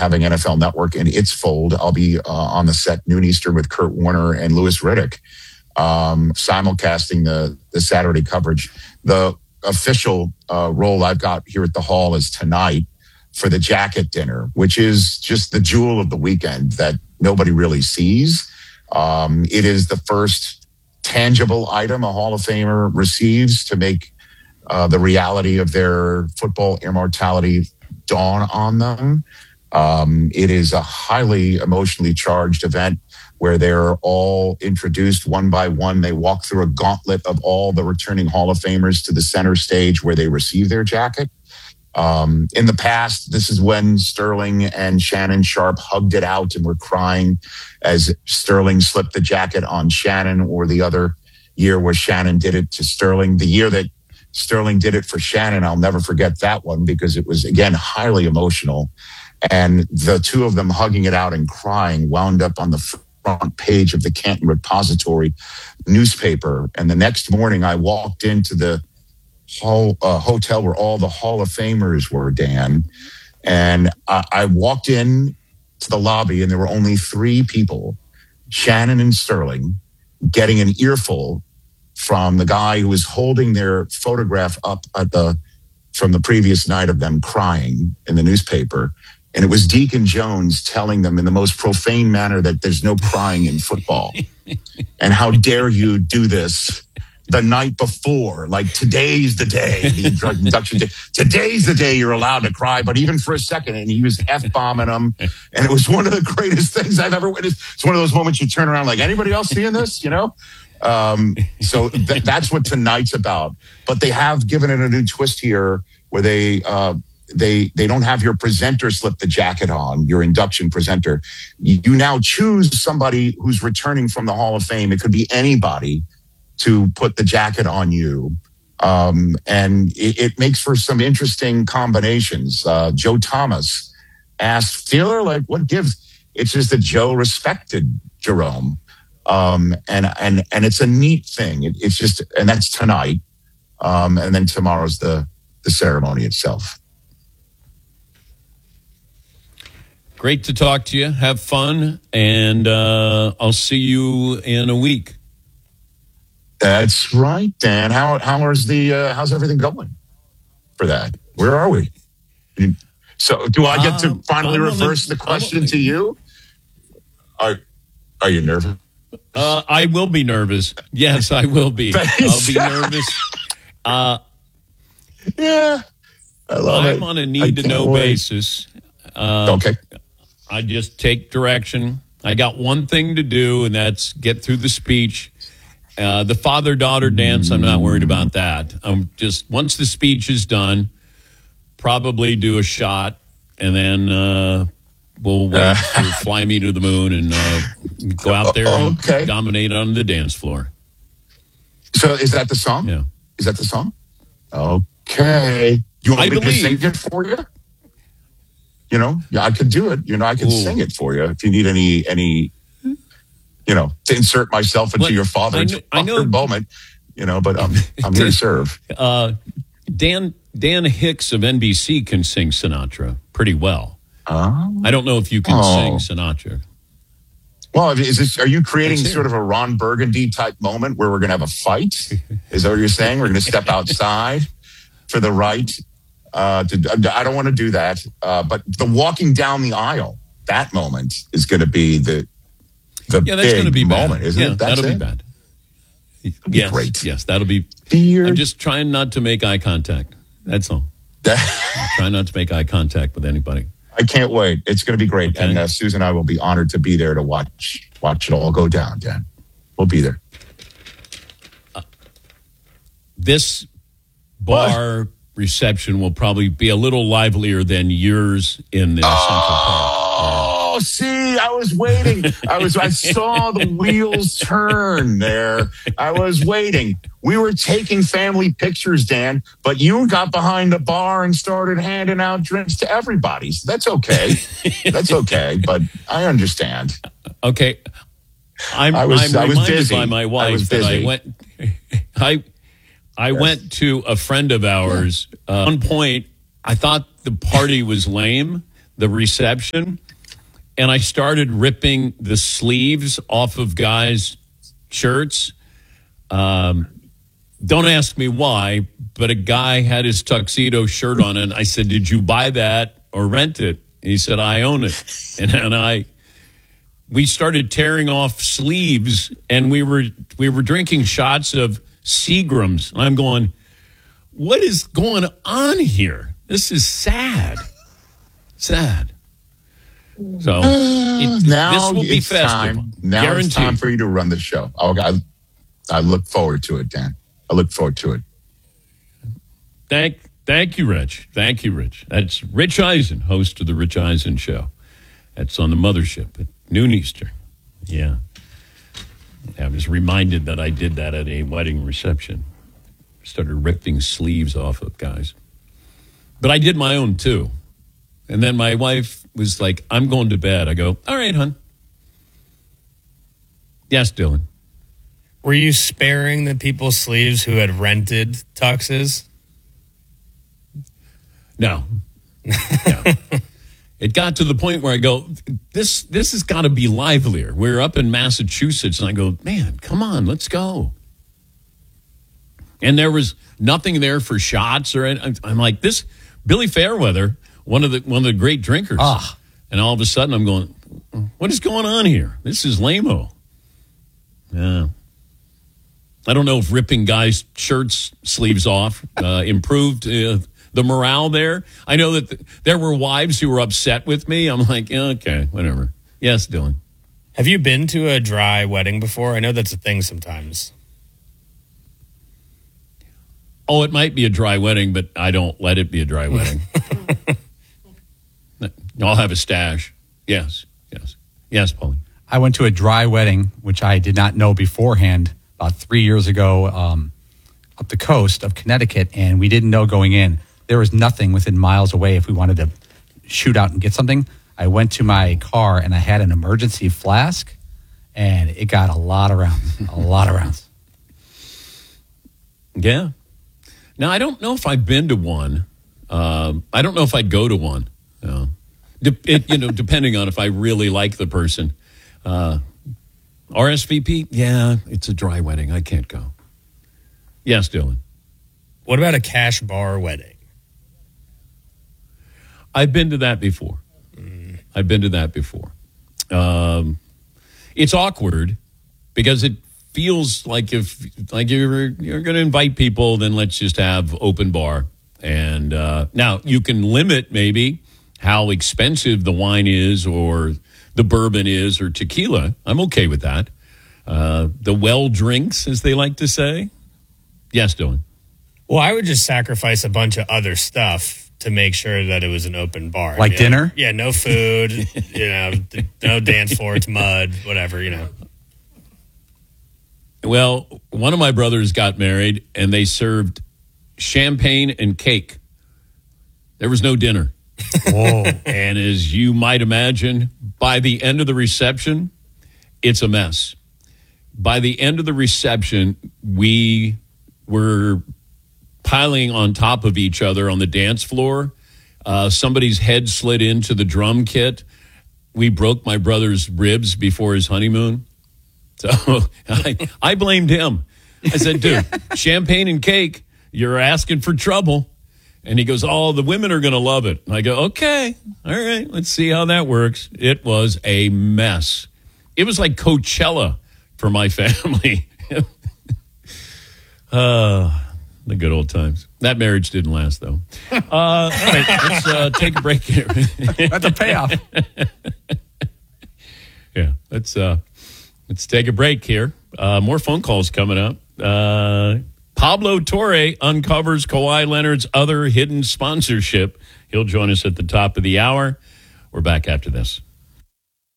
having NFL Network in its fold. I'll be on the set noon Eastern with Kurt Warner and Louis Riddick, simulcasting the Saturday coverage. The official role I've got here at the Hall is tonight for the jacket dinner, which is just the jewel of the weekend that nobody really sees. It is the first tangible item a Hall of Famer receives to make the reality of their football immortality dawn on them. It is a highly emotionally charged event where they're all introduced one by one. They walk through a gauntlet of all the returning Hall of Famers to the center stage where they receive their jacket. In the past, this is when Sterling and Shannon Sharpe hugged it out and were crying as Sterling slipped the jacket on Shannon, or the other year where Shannon did it to Sterling. The year that Sterling did it for Shannon, I'll never forget that one because it was, again, highly emotional. And the two of them hugging it out and crying wound up on the front page of the Canton Repository newspaper. And the next morning, I walked into the hotel where all the Hall of Famers were, Dan. And I walked in to the lobby and there were only three people, Shannon and Sterling, getting an earful from the guy who was holding their photograph up from the previous night of them crying in the newspaper. And it was Deacon Jones telling them in the most profane manner that there's no crying in football. And how dare you do this the night before? Like, today's the day, the induction day. Today's the day you're allowed to cry, but even for a second. And he was F-bombing them. And it was one of the greatest things I've ever witnessed. It's one of those moments you turn around like, anybody else seeing this, you know? So that's what tonight's about. But they have given it a new twist here where they don't have your presenter slip the jacket on, your induction presenter. You now choose somebody who's returning from the Hall of Fame. It could be anybody to put the jacket on you. And it makes for some interesting combinations. Joe Thomas asked Steeler, like, what gives? It's just that Joe respected Jerome. And it's a neat thing. It's just, and that's tonight. And then tomorrow's the ceremony itself. Great to talk to you. Have fun. And I'll see you in a week. That's right, Dan. How's everything going for that? Where are we? So do I get to finally reverse the question to you? Are you nervous? I will be nervous. Yes, I will be. I'll be nervous. Yeah, I love it. I'm on a need-to-know basis. Okay. I just take direction. I got one thing to do, and that's get through the speech. The father-daughter dance, I'm not worried about that. I'm just, once the speech is done, probably do a shot, and then we'll wait to fly me to the moon and go out there and dominate on the dance floor. So is that the song? Yeah. Is that the song? Okay. You want me to sing it for you? You know, yeah, I could do it. You know, I could sing it for you if you need any, you know, to insert myself into your father's moment. You know, but I'm here to serve. Dan Hicks of NBC can sing Sinatra pretty well. I don't know if you can sing Sinatra. Well, are you creating sort of a Ron Burgundy type moment where we're going to have a fight? Is that what you're saying? We're going to step outside for the right. I don't want to do that. But the walking down the aisle, that moment is going to be the that's going to be moment, bad. isn't it? That'll be bad. Yes, great. Yes, that'll be. I'm just trying not to make eye contact. That's all. Try not to make eye contact with anybody. I can't wait. It's going to be great. Okay. And Susan and I will be honored to be there to watch it all go down, Dan. We'll be there. This bar reception will probably be a little livelier than yours in the Central Park. Oh, see, I was waiting. I saw the wheels turn there. I was waiting. We were taking family pictures, Dan, but you got behind the bar and started handing out drinks to everybody. So that's okay. That's okay, but I understand. Okay. I'm reminded busy. By my wife that I went to a friend of ours. At one point, I thought the party was lame. the reception, and I started ripping the sleeves off of guys' shirts. Don't ask me why, but a guy had his tuxedo shirt on, and I said, "Did you buy that or rent it?" He said, "I own it." And we started tearing off sleeves, and we were drinking shots of Seagrams. And I'm going, what is going on here? This is sad. Sad. So now this will be it's festival. time. Now Guaranteed. it's time for you to run the show. I look forward to it, Dan. I look forward to it. Thank you, Rich. Thank you, Rich. That's Rich Eisen, host of the Rich Eisen Show. That's on the mothership at noon Eastern. Yeah. I was reminded that I did that at a wedding reception. Started ripping sleeves off of guys. But I did my own too. And then my wife was like, "I'm going to bed." I go, "All right, hon." Yes, Dylan. Were you sparing the people's sleeves who had rented tuxes? No. It got to the point where I go, this has got to be livelier. We're up in Massachusetts, and I go, man, come on, let's go. And there was nothing there for shots or anything. I'm like, this Billy Fairweather, one of the great drinkers. And all of a sudden I'm going, what is going on here? This is lame-o. Yeah. I don't know if ripping guys' shirts sleeves off improved the morale there. I know that there were wives who were upset with me. I'm like, yeah, okay, whatever. Yes, Dylan. Have you been to a dry wedding before? I know that's a thing sometimes. Oh, it might be a dry wedding, but I don't let it be a dry wedding. I'll have a stash. Yes, Paulie. I went to a dry wedding, which I did not know beforehand, about 3 years ago, up the coast of Connecticut, and we didn't know going in. There was nothing within miles away if we wanted to shoot out and get something. I went to my car, and I had an emergency flask, and it got a lot of rounds. Yeah. Now, I don't know if I've been to one. I don't know if I'd go to one. Depending on if I really like the person. RSVP? Yeah, it's a dry wedding. I can't go. Yes, Dylan. What about a cash bar wedding? I've been to that before. It's awkward because it feels like if you're going to invite people, then let's just have open bar. And now you can limit maybe how expensive the wine is or the bourbon is or tequila. I'm okay with that. The well drinks, as they like to say. Yes, Dylan. Well, I would just sacrifice a bunch of other stuff to make sure that it was an open bar. Like dinner? Yeah, no food, no dance floor, it's mud, whatever, Well, one of my brothers got married, and they served champagne and cake. There was no dinner. Whoa. And as you might imagine, by the end of the reception, it's a mess. By the end of the reception, we were piling on top of each other on the dance floor. Somebody's head slid into the drum kit. We broke my brother's ribs before his honeymoon. So I blamed him. I said, dude, champagne and cake, you're asking for trouble. And he goes, oh, the women are going to love it. And I go, okay, all right, let's see how that works. It was a mess. It was like Coachella for my family. The good old times. That marriage didn't last, though. All right, let's take a break here. That's a payoff. Yeah, let's take a break here. More phone calls coming up. Pablo Torre uncovers Kawhi Leonard's other hidden sponsorship. He'll join us at the top of the hour. We're back after this.